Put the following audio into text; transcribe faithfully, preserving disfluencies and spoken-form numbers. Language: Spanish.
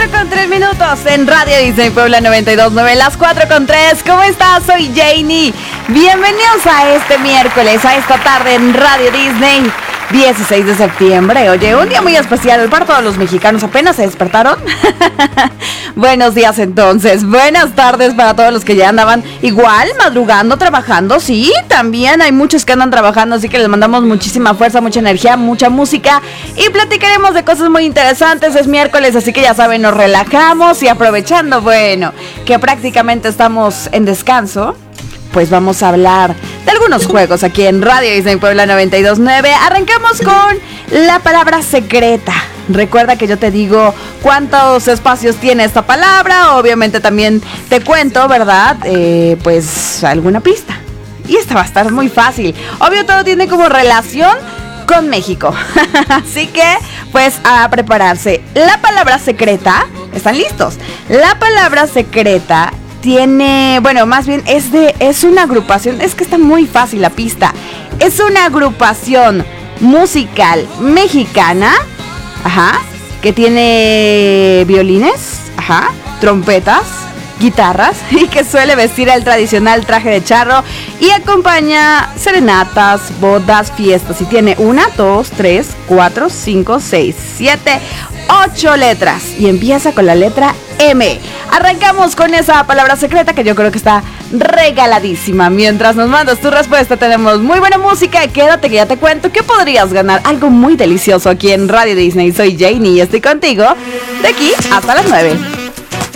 con tres minutos en Radio Disney Puebla noventa y dos punto nueve, las cuatro con tres. ¿Cómo estás? Soy Janie. Bienvenidos a este miércoles, a esta tarde en Radio Disney. dieciséis de septiembre, oye, un día muy especial para todos los mexicanos. ¿Apenas se despertaron? Buenos días entonces, buenas tardes para todos los que ya andaban igual, madrugando, trabajando. Sí, también hay muchos que andan trabajando, así que les mandamos muchísima fuerza, mucha energía, mucha música y platicaremos de cosas muy interesantes. Es miércoles, así que ya saben, nos relajamos y aprovechando, bueno, que prácticamente estamos en descanso, pues vamos a hablar de algunos juegos aquí en Radio Disney Puebla noventa y dos punto nueve. Arrancamos con la palabra secreta. Recuerda que yo te digo cuántos espacios tiene esta palabra. Obviamente también te cuento, ¿verdad? Eh, pues alguna pista. Y esta va a estar muy fácil. Obvio, todo tiene como relación con México. Así que, pues, a prepararse. La palabra secreta, ¿están listos? La palabra secreta tiene, bueno, más bien es de, es una agrupación, es que está muy fácil la pista. Es una agrupación musical mexicana, ajá, que tiene violines, ajá, trompetas, guitarras y que suele vestir el tradicional traje de charro y acompaña serenatas, bodas, fiestas y tiene una, dos, tres, cuatro, cinco, seis, siete, ocho letras y empieza con la letra M. Arrancamos con esa palabra secreta que yo creo que está regaladísima. Mientras nos mandas tu respuesta, tenemos muy buena música. Quédate que ya te cuento que podrías ganar algo muy delicioso aquí en Radio Disney. Soy Janie y estoy contigo de aquí hasta las nueve.